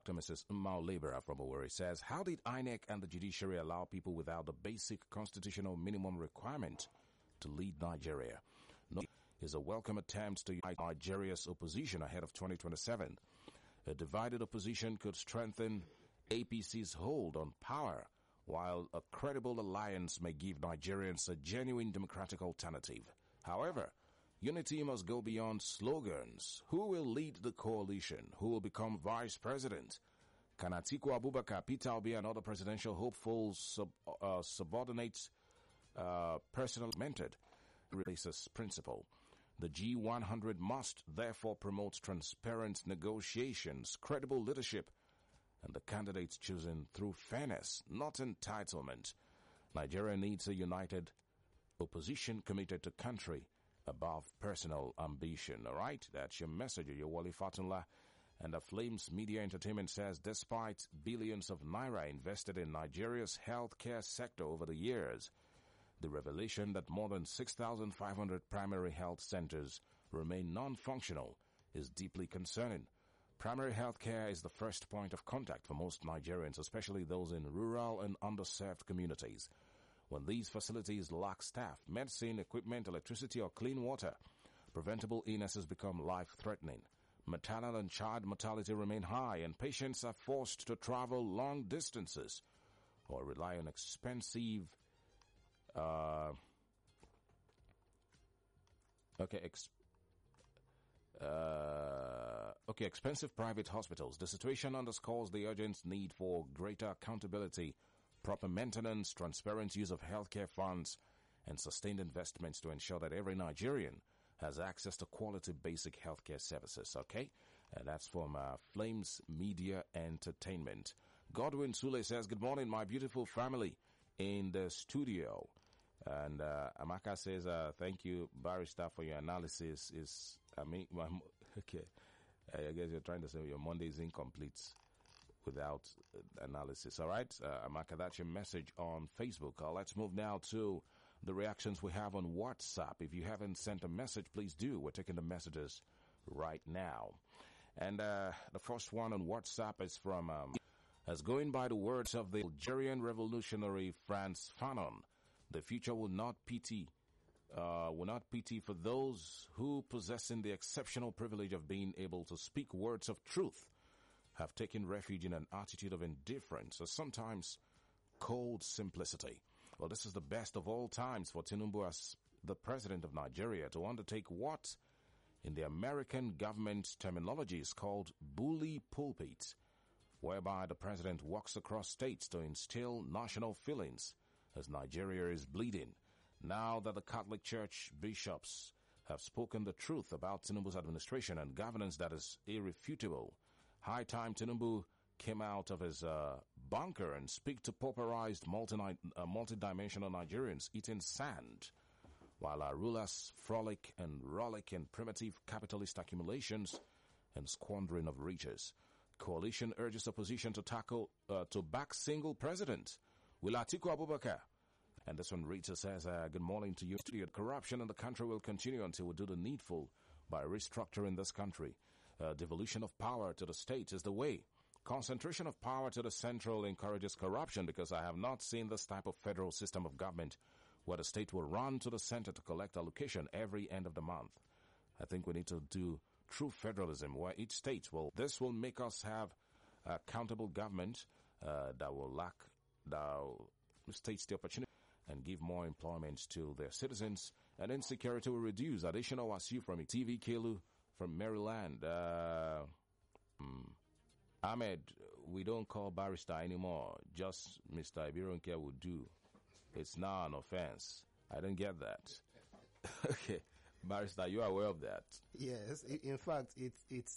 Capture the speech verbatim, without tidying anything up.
Doctor Missus Mao Libera from Owerri says, how did I N E C and the judiciary allow people without the basic constitutional minimum requirement to lead Nigeria? No, is a welcome attempt to unite Nigeria's opposition ahead of twenty twenty-seven. A divided opposition could strengthen A P C's hold on power, while a credible alliance may give Nigerians a genuine democratic alternative. However, unity must go beyond slogans. Who will lead the coalition? Who will become vice president? Can Atiku Abubakar, Peter Obi, and other presidential hopefuls sub, uh, subordinate uh, personal mentored replaces principle? The G one hundred must therefore promote transparent negotiations, credible leadership, and the candidates chosen through fairness, not entitlement. Nigeria needs a united opposition committed to country above personal ambition. All right, that's your message. You're Wally Fatunla. And the Flames Media Entertainment says, despite billions of naira invested in Nigeria's healthcare sector over the years, the revelation that more than six thousand five hundred primary health centers remain non-functional is deeply concerning. Primary health care is the first point of contact for most Nigerians, especially those in rural and underserved communities. When these facilities lack staff, medicine, equipment, electricity, or clean water, preventable illnesses become life-threatening. Maternal and child mortality remain high, and patients are forced to travel long distances or rely on expensive Uh, okay, ex, uh, okay, expensive private hospitals. The situation underscores the urgent need for greater accountability, proper maintenance, transparent use of healthcare funds, and sustained investments to ensure that every Nigerian has access to quality basic healthcare services. Okay, and that's from uh, Flames Media Entertainment. Godwin Sule says, "Good morning, my beautiful family in the studio." And uh, Amaka says, uh, thank you, Barrister, for your analysis. Is I mean, my, okay, I guess you're trying to say your Monday is incomplete without uh, analysis. All right, uh, Amaka, that's your message on Facebook. Uh, let's move now to the reactions we have on WhatsApp. If you haven't sent a message, please do. We're taking the messages right now. And uh, the first one on WhatsApp is from, um, as going by the words of the Algerian revolutionary Frantz Fanon, the future will not pity, uh, will not pity for those who, possessing the exceptional privilege of being able to speak words of truth, have taken refuge in an attitude of indifference or sometimes cold simplicity. Well, this is the best of all times for Tinubu as the president of Nigeria to undertake what, in the American government terminology, is called bully pulpit, whereby the president walks across states to instill national feelings as Nigeria is bleeding. Now that the Catholic Church bishops have spoken the truth about Tinubu's administration and governance that is irrefutable, high time Tinubu came out of his uh, bunker and speak to pauperized multi uh, multi-dimensional Nigerians eating sand, while our rulers frolic and rollick in primitive capitalist accumulations and squandering of riches. Coalition urges opposition to tackle uh, to back single president. Will Atiku Abubakar? And this one, Rita says, uh, good morning to you. Corruption in the country will continue until we do the needful by restructuring this country. Uh, devolution of power to the state is the way. Concentration of power to the central encourages corruption, because I have not seen this type of federal system of government where the state will run to the center to collect allocation every end of the month. I think we need to do true federalism where each state will, this will make us have accountable government uh, that will lack the states the opportunity and give more employment to their citizens, and insecurity will reduce. Additional Wasu from T V Kelu from Maryland. Uh, um, Ahmed, we don't call barrister anymore. Just Mister Ibironke will do. It's now an offense. I don't get that. Okay. Barrister, you are aware of that? Yes. In fact, it's, it's